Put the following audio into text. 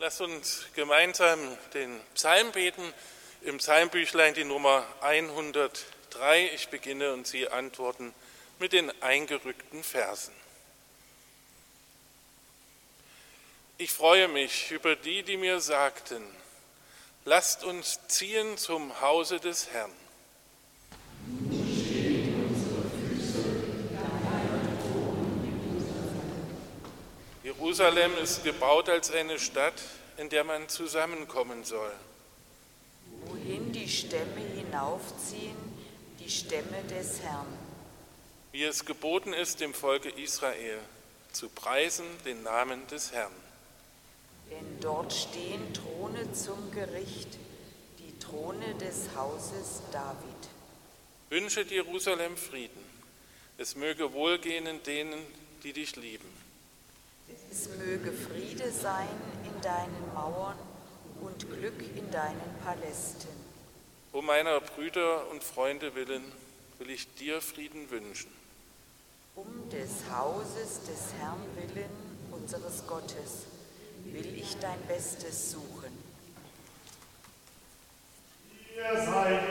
Lasst uns gemeinsam den Psalm beten, im Psalmbüchlein die Nummer 103. Ich beginne und Sie antworten mit den eingerückten Versen. Ich freue mich über die, die mir sagten, lasst uns ziehen zum Hause des Herrn. Jerusalem ist gebaut als eine Stadt, in der man zusammenkommen soll. Wohin die Stämme hinaufziehen, die Stämme des Herrn. Wie es geboten ist, dem Volke Israel, zu preisen den Namen des Herrn. Denn dort stehen Throne zum Gericht, die Throne des Hauses David. Wünsche Jerusalem Frieden. Es möge wohlgehen denen, die dich lieben. Es möge Friede sein in deinen Mauern und Glück in deinen Palästen. Um meiner Brüder und Freunde willen will ich dir Frieden wünschen. Um des Hauses des Herrn willen, unseres Gottes, will ich dein Bestes suchen. Ihr seid